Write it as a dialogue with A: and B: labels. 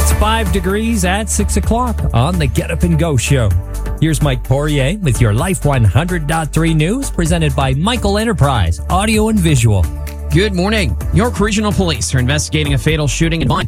A: It's 5 degrees at 6 o'clock on the Get Up and Go show. Here's Mike Poirier with your Life 100.3 news presented by Michael Enterprise, audio and visual.
B: Good morning. York Regional Police are investigating a fatal shooting in Vaughan.